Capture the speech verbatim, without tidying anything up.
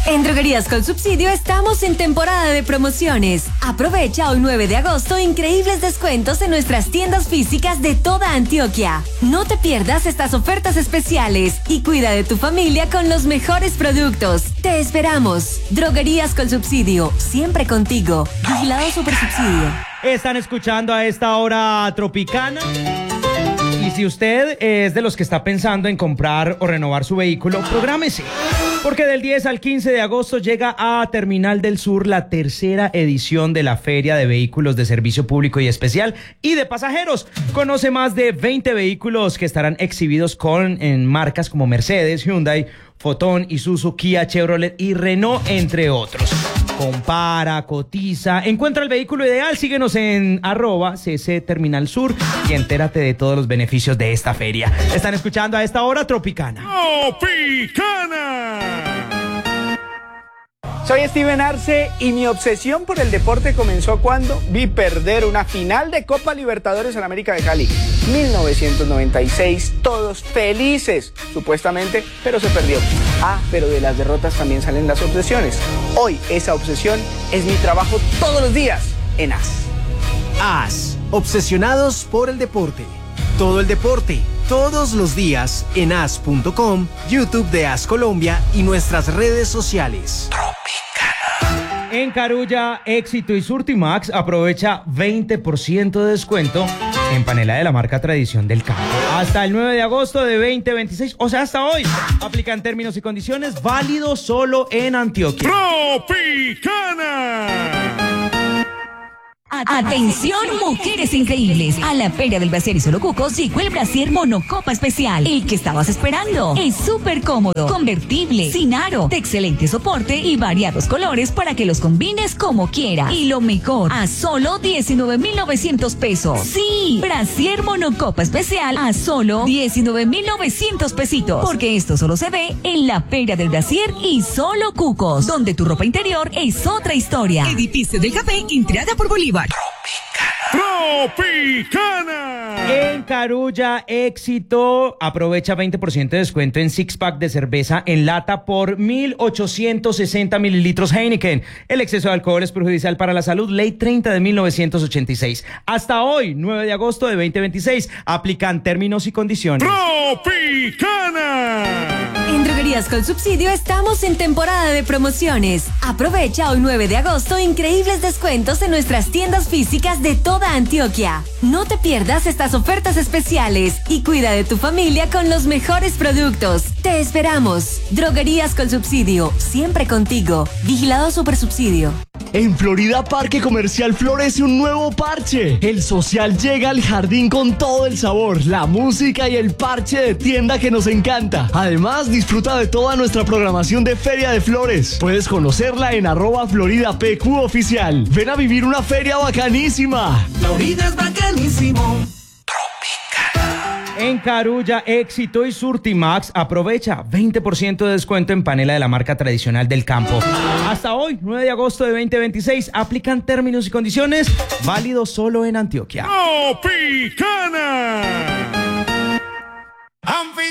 En Droguerías con Subsidio estamos en temporada de promociones. Aprovecha hoy nueve de agosto increíbles descuentos en nuestras tiendas físicas de toda Antioquia. No te pierdas estas ofertas especiales y cuida de tu familia con los mejores productos. Te esperamos. Droguerías con Subsidio, siempre contigo. Vigilado Supersubsidio. Están escuchando a esta hora Tropicana. Y si usted es de los que está pensando en comprar o renovar su vehículo, prográmese. Porque del diez al quince de agosto llega a Terminal del Sur la tercera edición de la Feria de Vehículos de Servicio Público y Especial y de Pasajeros. Conoce más de veinte vehículos que estarán exhibidos con en marcas como Mercedes, Hyundai, Foton, Isuzu, Kia, Chevrolet y Renault, entre otros. Compara, cotiza, encuentra el vehículo ideal, síguenos en arroba cc Terminal Sur y entérate de todos los beneficios de esta feria. Están escuchando a esta hora Tropicana. ¡Tropicana! Soy Steven Arce y mi obsesión por el deporte comenzó cuando vi perder una final de Copa Libertadores en América de Cali. mil novecientos noventa y seis, todos felices, supuestamente, pero se perdió. Ah, pero de las derrotas también salen las obsesiones. Hoy esa obsesión es mi trabajo todos los días en A S. A S, obsesionados por el deporte. Todo el deporte, todos los días en A S punto com, YouTube de A S Colombia y nuestras redes sociales. En Carulla, Éxito y Surtimax aprovecha veinte por ciento de descuento en panela de la marca Tradición del Campo. Hasta el nueve de agosto de veinte veintiséis, o sea, hasta hoy. Aplican términos y condiciones, válido solo en Antioquia. ¡Tropicana! Atención, mujeres increíbles. A la Feria del Brasier y Solo Cucos llegó el Brasier Monocopa Especial. El que estabas esperando. Es súper cómodo, convertible, sin aro, de excelente soporte y variados colores para que los combines como quieras. Y lo mejor, a solo diecinueve mil novecientos pesos. Sí, Brasier Monocopa Especial a solo diecinueve mil novecientos pesitos. Porque esto solo se ve en la Feria del Brasier y Solo Cucos, donde tu ropa interior es otra historia. Edificio del Café, entrada por Bolívar. ¡Tropicana! En Carulla, Éxito aprovecha veinte por ciento de descuento en six pack de cerveza en lata por mil ochocientos sesenta mililitros Heineken. El exceso de alcohol es perjudicial para la salud. Ley treinta de mil novecientos ochenta y seis. Hasta hoy, nueve de agosto de veinte veintiséis. Aplican términos y condiciones. ¡Tropicana! En Droguerías con Subsidio estamos en temporada de promociones. Aprovecha hoy nueve de agosto increíbles descuentos en nuestras tiendas físicas de toda Antioquia. No te pierdas estas ofertas especiales y cuida de tu familia con los mejores productos. Te esperamos. Droguerías con Subsidio, siempre contigo. Vigilado Supersubsidio. En Florida Parque Comercial florece un nuevo parche. El social llega al jardín con todo el sabor, la música y el parche de tienda que nos encanta. Además, disfruta de toda nuestra programación de Feria de Flores. Puedes conocerla en arroba Florida P Q oficial. Ven a vivir una feria bacanísima. Florida es bacanísimo. En Carulla, Éxito y Surtimax aprovecha veinte por ciento de descuento en panela de la marca Tradicional del Campo. Hasta hoy, nueve de agosto de veinte veintiséis, aplican términos y condiciones, válido solo en Antioquia. ¡Tropicana!